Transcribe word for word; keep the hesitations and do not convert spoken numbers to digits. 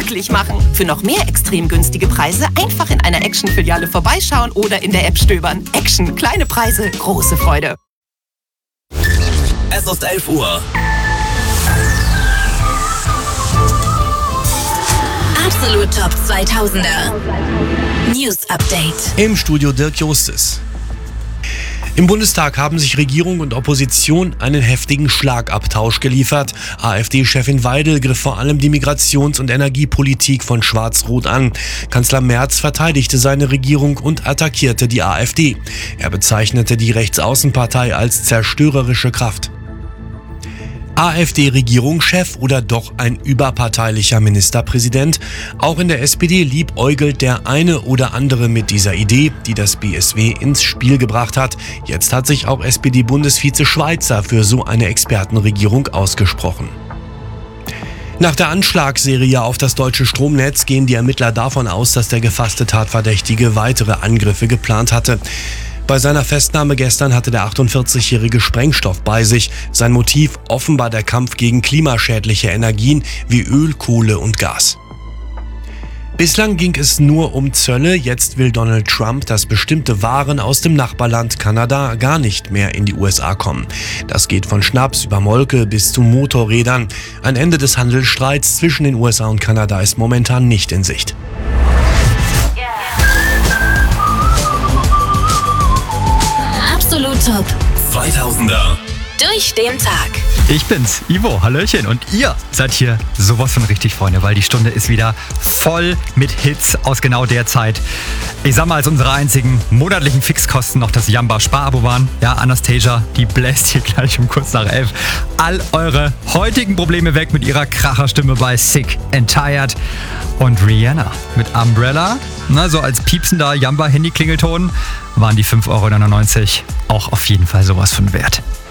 glücklich machen. Für noch mehr extrem günstige Preise einfach in einer Action-Filiale vorbeischauen oder in der App stöbern. Action, kleine Preise, große Freude. Es ist elf Uhr. Absolut Top zweitausender News Update. Im Studio Dirk Justus. Im Bundestag haben sich Regierung und Opposition einen heftigen Schlagabtausch geliefert. AfD-Chefin Weidel griff vor allem die Migrations- und Energiepolitik von Schwarz-Rot an. Kanzler Merz verteidigte seine Regierung und attackierte die AfD. Er bezeichnete die Rechtsaußenpartei als zerstörerische Kraft. AfD-Regierungschef oder doch ein überparteilicher Ministerpräsident? Auch in der S P D liebäugelt der eine oder andere mit dieser Idee, die das B S W ins Spiel gebracht hat. Jetzt hat sich auch S P D-Bundesvize Schweizer für so eine Expertenregierung ausgesprochen. Nach der Anschlagsserie auf das deutsche Stromnetz gehen die Ermittler davon aus, dass der gefasste Tatverdächtige weitere Angriffe geplant hatte. Bei seiner Festnahme gestern hatte der achtundvierzigjährige Sprengstoff bei sich. Sein Motiv offenbar der Kampf gegen klimaschädliche Energien wie Öl, Kohle und Gas. Bislang ging es nur um Zölle, jetzt will Donald Trump, dass bestimmte Waren aus dem Nachbarland Kanada gar nicht mehr in die U S A kommen. Das geht von Schnaps über Molke bis zu Motorrädern. Ein Ende des Handelsstreits zwischen den U S A und Kanada ist momentan nicht in Sicht. Absolut Top zweitausender. durch den Tag. Ich bin's, Ivo, Hallöchen. Und ihr seid hier sowas von richtig, Freunde, weil die Stunde ist wieder voll mit Hits aus genau der Zeit. Ich sag mal, als unsere einzigen monatlichen Fixkosten noch das Jamba Sparabo waren. Ja, Anastasia, die bläst hier gleich um kurz nach elf all eure heutigen Probleme weg mit ihrer Kracherstimme bei Sick and Tired. Und Rihanna mit Umbrella, na, so als piepsender Jamba-Handy-Klingelton, waren die fünf Euro neunundneunzig auch auf jeden Fall sowas von wert.